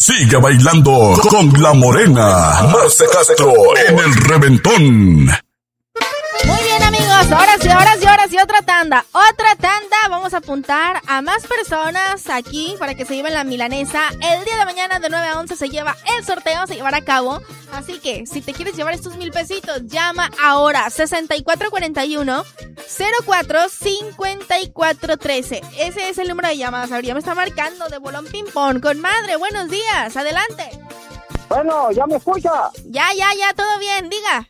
Sigue bailando con la morena Marce Castro en el reventón. Muy bien, amigos, ahora sí, otra tanda. Vamos a apuntar a más personas aquí para que se lleven la milanesa. El día de mañana de 9 a 11 se lleva el sorteo, se llevará a cabo. Así que, si te quieres llevar estos 1,000 pesitos, llama ahora 6441-045413. Ese es el número de llamadas. Ahora ya me está marcando de bolón ping-pong. Comadre, buenos días, adelante. Bueno, ¿ya me escucha? Ya, todo bien, diga.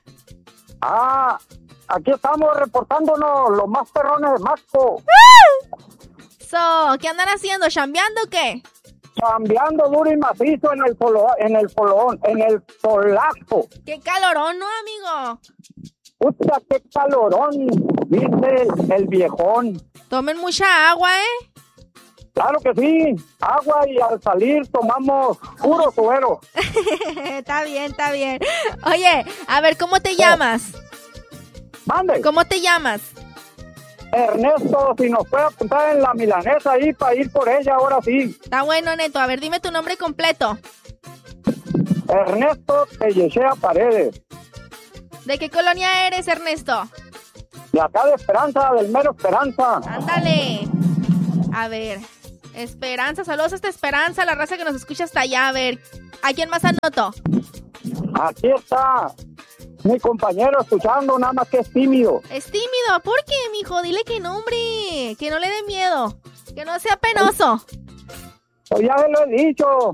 Aquí estamos reportándonos los más perrones de Maxco. ¿Qué andan haciendo? ¿Chambeando o qué? Chambeando duro y macizo en el solazo. ¡Qué calorón, no, amigo! ¡Puta, qué calorón! Dice el viejón. Tomen mucha agua, ¿eh? Claro que sí, agua, y al salir tomamos puro suero. Está bien. Oye, a ver, ¿cómo te llamas? Mande. ¿Cómo te llamas? Ernesto, si nos puede apuntar en la milanesa ahí para ir por ella, ahora sí. Está bueno, Neto. A ver, dime tu nombre completo. Ernesto Tellechea Paredes. ¿De qué colonia eres, Ernesto? De acá de Esperanza, del mero Esperanza. Ándale. A ver, Esperanza, saludos hasta Esperanza, la raza que nos escucha hasta allá. A ver, ¿a quién más anoto? Aquí está mi compañero escuchando, nada más que es tímido. ¿Es tímido? ¿Por qué, mijo? Dile que no, hombre, que no le dé miedo, que no sea penoso. Pues ya se lo he dicho,